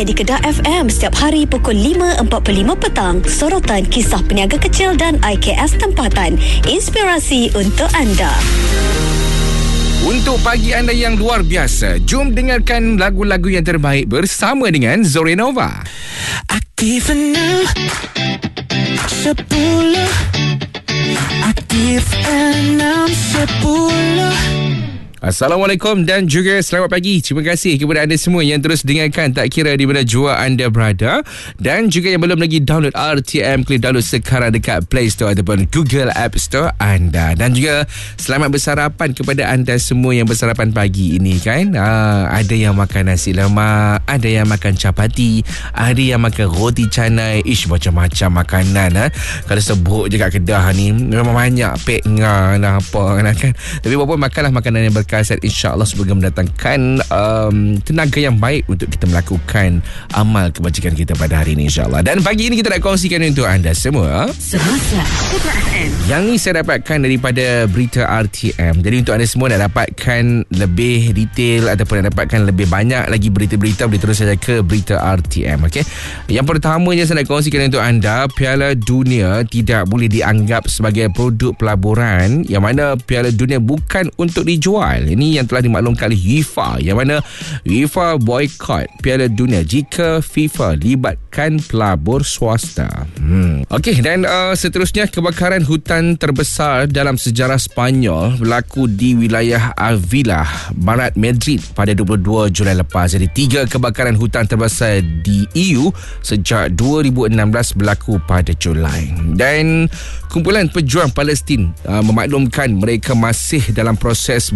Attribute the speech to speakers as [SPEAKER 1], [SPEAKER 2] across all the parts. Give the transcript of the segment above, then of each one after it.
[SPEAKER 1] Santai di Kedah FM setiap hari pukul 5.45 petang. Sorotan kisah peniaga kecil dan IKS tempatan. Inspirasi untuk anda.
[SPEAKER 2] Untuk pagi anda yang luar biasa, jom dengarkan lagu-lagu yang terbaik bersama dengan Zorenova.
[SPEAKER 3] Aktif 6 10. Aktif 6 10.
[SPEAKER 2] Assalamualaikum dan juga selamat pagi. Terima kasih kepada anda semua yang terus dengarkan, tak kira di mana jua anda berada. Dan juga yang belum lagi download RTM, klik download sekarang dekat Play Store ataupun Google App Store anda. Dan juga selamat bersarapan kepada anda semua yang bersarapan pagi ini kan. Ada yang makan nasi lemak, ada yang makan capati, ada yang makan roti canai. Macam-macam makanan. Kalau sebut je kat Kedah ni memang banyak pek ngah lah apa kan. Tapi walaupun makanlah makanan yang InsyaAllah semoga mendatangkan tenaga yang baik untuk kita melakukan amal kebajikan kita pada hari ini insyaAllah. Dan pagi ini kita nak kongsikan untuk anda semua
[SPEAKER 1] Semasa
[SPEAKER 2] yang ni saya dapatkan daripada berita RTM. Jadi untuk anda semua nak dapatkan lebih detail ataupun nak dapatkan lebih banyak lagi berita-berita, boleh terus saja ke berita RTM. Okay? Yang pertamanya saya nak kongsikan untuk anda, Piala Dunia tidak boleh dianggap sebagai produk pelaburan, yang mana Piala Dunia bukan untuk dijual. Ini yang telah dimaklumkan oleh UEFA, yang mana UEFA boykot Piala Dunia jika FIFA libatkan pelabur swasta. Okey, dan seterusnya, kebakaran hutan terbesar dalam sejarah Spanyol berlaku di wilayah Avila, barat Madrid pada 22 Julai lepas. Jadi 3 kebakaran hutan terbesar di EU sejak 2016 berlaku pada Julai. Dan kumpulan pejuang Palestin memaklumkan mereka masih dalam proses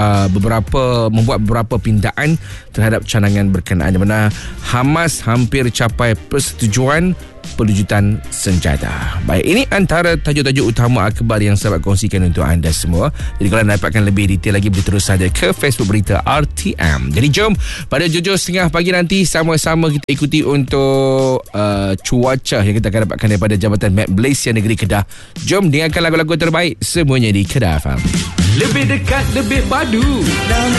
[SPEAKER 2] membuat beberapa pindaan terhadap cadangan berkenaan, di mana Hamas hampir capai persetujuan perlujutan senjata. Baik, ini antara tajuk-tajuk utama akhbar yang saya kongsikan untuk anda semua. Jadi kalau anda dapatkan lebih detail lagi, boleh terus saja ke Facebook berita RTM. Jadi jom pada 7.30 pagi nanti sama-sama kita ikuti untuk cuaca yang kita akan dapatkan daripada Jabatan Met Malaysia Negeri Kedah. Jom dengarkan lagu-lagu terbaik semuanya di Kedah FM.
[SPEAKER 4] Lebih dekat, lebih padu.